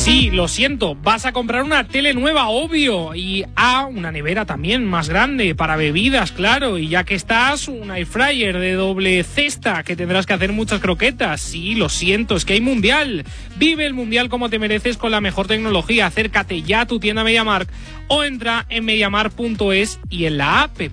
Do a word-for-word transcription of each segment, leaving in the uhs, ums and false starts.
Sí, lo siento, vas a comprar una tele nueva, obvio, y ah, una nevera también más grande para bebidas, claro, y ya que estás, un air fryer de doble cesta que tendrás que hacer muchas croquetas. Sí, lo siento, es que hay mundial. Vive el mundial como te mereces con la mejor tecnología. Acércate ya a tu tienda MediaMarkt o entra en mediamarkt punto es y en la app.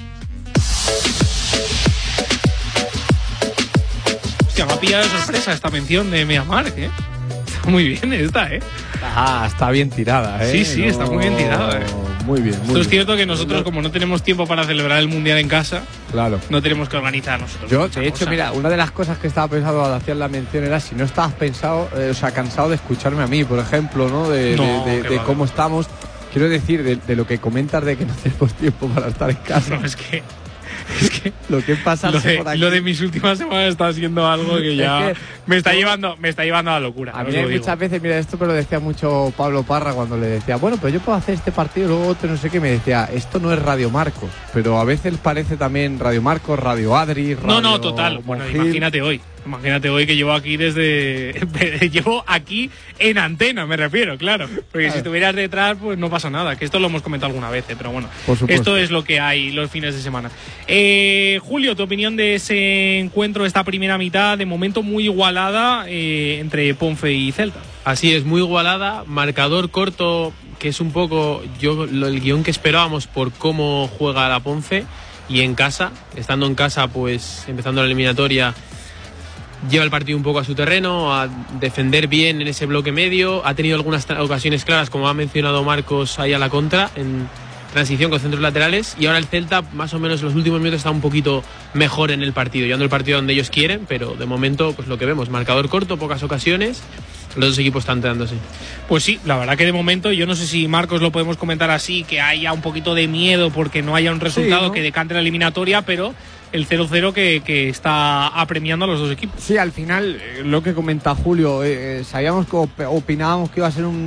Hostia, me ha pillado de sorpresa esta mención de MediaMarkt, ¿eh? Está muy bien esta, ¿eh? Ah, está bien tirada, ¿eh? Sí, sí, no... está muy bien tirada, ¿eh? Muy bien, muy Esto bien. es cierto que nosotros, como no tenemos tiempo para celebrar el Mundial en casa, claro, no tenemos que organizar nosotros. Yo, de hecho, cosa. mira, una de las cosas que estaba pensando al hacer la mención era si no estabas pensado, eh, o sea, cansado de escucharme a mí, por ejemplo, ¿no? De, No, de, de, de cómo estamos. Quiero decir, de, de lo que comentas de que no tenemos tiempo para estar en casa. No, es que... Es que lo que pasa lo de, por aquí. lo de mis últimas semanas está siendo algo que ya es que me está yo, llevando me está llevando a la locura. A mí hay muchas veces, mira, esto me lo decía mucho Pablo Parra cuando le decía, bueno, pues yo puedo hacer este partido, luego otro, no sé qué, me decía, esto no es Radio Marcos, pero a veces parece también Radio Marcos, Radio Adri, Radio No, no, total. Bueno, Monjil. imagínate hoy. Imagínate hoy que llevo aquí desde... llevo aquí en antena, me refiero, claro. Porque claro, si estuvieras detrás, pues no pasa nada. Que esto lo hemos comentado alguna vez, ¿eh? Pero bueno, esto es lo que hay los fines de semana. Eh, Julio, tu opinión de ese encuentro, esta primera mitad, de momento muy igualada eh, entre Ponfe y Celta. Así es, muy igualada, marcador corto, que es un poco yo lo, el guión que esperábamos por cómo juega la Ponfe. Y en casa, estando en casa, pues empezando la eliminatoria, lleva el partido un poco a su terreno, a defender bien en ese bloque medio. Ha tenido algunas ocasiones claras, como ha mencionado Marcos, ahí a la contra, en transición con centros laterales. Y ahora el Celta, más o menos en los últimos minutos, está un poquito mejor en el partido, llevando el partido donde ellos quieren, pero de momento, pues lo que vemos, marcador corto, pocas ocasiones. Los dos equipos están entrando, sí. Pues sí, la verdad que de momento, yo no sé si Marcos lo podemos comentar así, que haya un poquito de miedo porque no haya un resultado sí, ¿no? que decante la eliminatoria, pero el cero cero que, que está apremiando a los dos equipos. Sí, al final, lo que comenta Julio, eh, sabíamos que opinábamos que iba a ser un,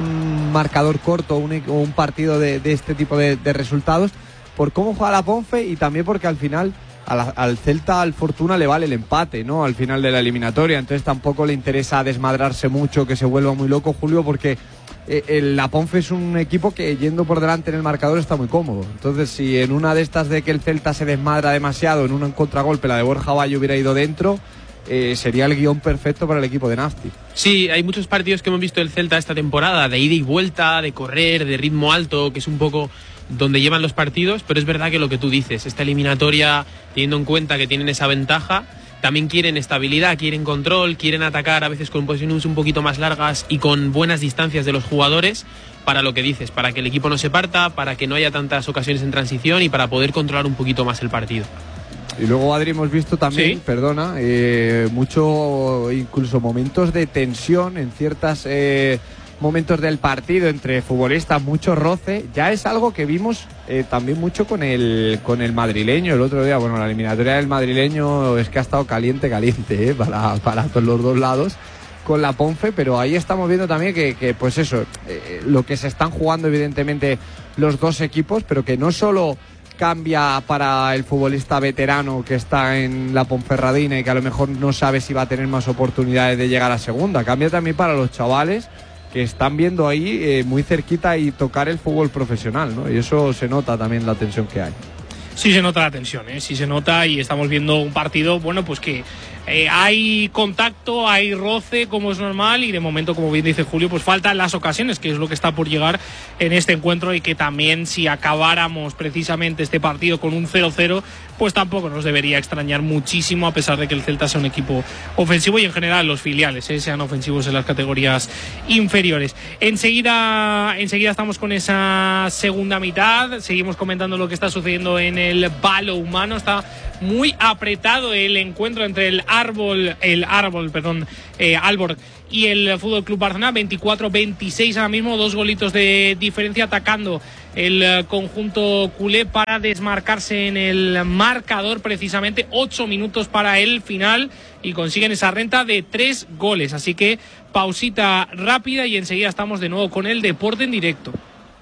un marcador corto, un, un partido de, de este tipo de, de resultados, por cómo juega la Ponfe y también porque al final al, al Celta, al Fortuna le vale el empate, ¿no? Al final de la eliminatoria, entonces tampoco le interesa desmadrarse mucho, que se vuelva muy loco, Julio, porque eh, el, la Ponfe es un equipo que yendo por delante en el marcador está muy cómodo. Entonces, si en una de estas de que el Celta se desmadra demasiado, en un contragolpe la de Borja Valle hubiera ido dentro, eh, sería el guión perfecto para el equipo de Nafti. Sí, hay muchos partidos que hemos visto del Celta esta temporada, de ida y vuelta, de correr, de ritmo alto, que es un poco donde llevan los partidos, pero es verdad que lo que tú dices, esta eliminatoria, teniendo en cuenta que tienen esa ventaja, también quieren estabilidad, quieren control, quieren atacar a veces con posiciones un poquito más largas y con buenas distancias de los jugadores, para lo que dices, para que el equipo no se parta, para que no haya tantas ocasiones en transición y para poder controlar un poquito más el partido. Y luego, Adri, hemos visto también, ¿sí? perdona, eh, mucho, incluso momentos de tensión en ciertas eh, momentos del partido entre futbolistas, mucho roce. Ya es algo que vimos eh, también mucho con el con el madrileño el otro día. Bueno, la eliminatoria del madrileño es que ha estado caliente, caliente, eh, para, para todos los dos lados con la Ponfe, pero ahí estamos viendo también que, que pues eso, eh, lo que se están jugando evidentemente los dos equipos, pero que no solo cambia para el futbolista veterano que está en la Ponferradina y que a lo mejor no sabe si va a tener más oportunidades de llegar a segunda, cambia también para los chavales que están viendo ahí eh, muy cerquita y tocar el fútbol profesional, ¿no? Y eso se nota también la tensión que hay. Sí se nota la tensión, ¿eh? Sí se nota, y estamos viendo un partido, bueno, pues que eh, hay contacto, hay roce, como es normal, y de momento, como bien dice Julio, pues faltan las ocasiones, que es lo que está por llegar en este encuentro, y que también si acabáramos precisamente este partido con un cero cero, pues tampoco nos debería extrañar muchísimo, a pesar de que el Celta sea un equipo ofensivo y en general los filiales ¿eh? sean ofensivos en las categorías inferiores. Enseguida, enseguida estamos con esa segunda mitad, seguimos comentando lo que está sucediendo en el balonmano. Está muy apretado el encuentro entre el árbol, el árbol, perdón, eh, Aalborg y el F C Barcelona, veinticuatro veintiséis ahora mismo, dos golitos de diferencia, atacando el conjunto culé para desmarcarse en el marcador, precisamente ocho minutos para el final, y consiguen esa renta de tres goles. Así que pausita rápida y enseguida estamos de nuevo con el deporte en directo.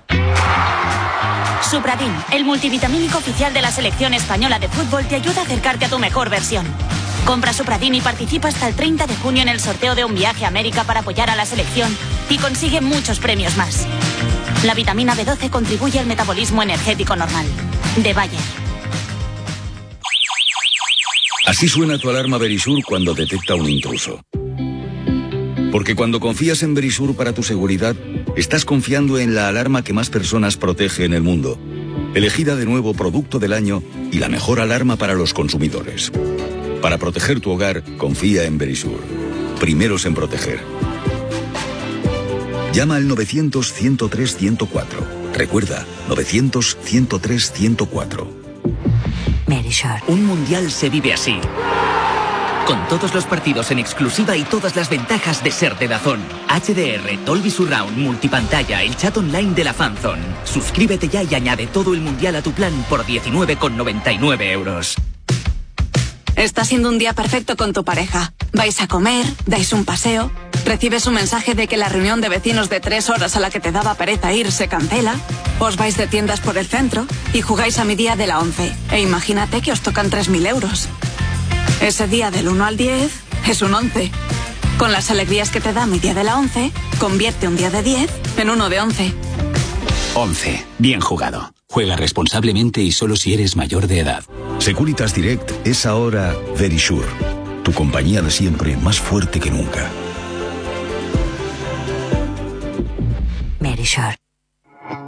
Supradin, el multivitamínico oficial de la selección española de fútbol, te ayuda a acercarte a tu mejor versión. Compra Supradin y participa hasta el treinta de junio en el sorteo de un viaje a América para apoyar a la selección y consigue muchos premios más. La vitamina B doce contribuye al metabolismo energético normal. De Bayer. Así suena tu alarma Verisur cuando detecta un intruso. Porque cuando confías en Verisur para tu seguridad, estás confiando en la alarma que más personas protege en el mundo. Elegida de nuevo producto del año y la mejor alarma para los consumidores. Para proteger tu hogar, confía en Verisur. Primeros en proteger. Llama al novecientos, ciento tres, ciento cuatro. Recuerda, novecientos, ciento tres, ciento cuatro. Verisur. Un mundial se vive así. Con todos los partidos en exclusiva y todas las ventajas de ser de DAZN. H D R, Dolby Surround, multipantalla, el chat online de la Fanzone. Suscríbete ya y añade todo el mundial a tu plan por diecinueve con noventa y nueve euros. Está siendo un día perfecto con tu pareja. Vais a comer, dais un paseo, recibes un mensaje de que la reunión de vecinos de tres horas a la que te daba pereza ir se cancela, os vais de tiendas por el centro y jugáis a mi día de la once. E imagínate que os tocan tres mil euros. Ese día del uno al diez es un once. Con las alegrías que te da mi día de la once, convierte un día de diez en uno de once. once. Bien jugado. Juega responsablemente y solo si eres mayor de edad. Securitas Direct es ahora Verisur. Tu compañía de siempre más fuerte que nunca. Verisur.